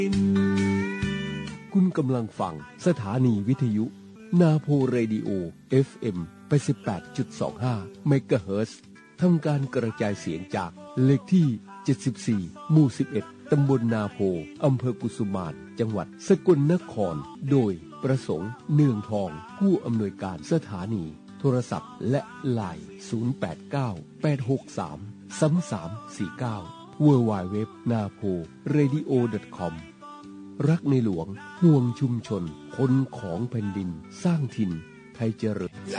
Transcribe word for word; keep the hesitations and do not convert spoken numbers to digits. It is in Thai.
คุณกำลังฟังสถานีวิทยุนาโพเรดิโอ เอฟ เอ็ม แปดสิบแปดจุดสองห้า เมกะเฮิรตซ์ทำการกระจายเสียงจากเลขที่เจ็ดสิบสี่หมู่สิบเอ็ดตำบลนาโพอำเภอกุสุมารจังหวัดสกลนครโดยประสงค์เนืองทองผู้อำนวยการสถานีโทรศัพท์และไลน์ศูนย์ แปด เก้า แปด หก สาม สาม สาม สี่ เก้า ดับเบิลยู ดับเบิลยู ดับเบิลยู ดอท นาโพเรดิโอ ดอท คอม รักในหลวงห่วงชุมชนคนของแผ่นดินสร้างถิ่นไทยเจริญ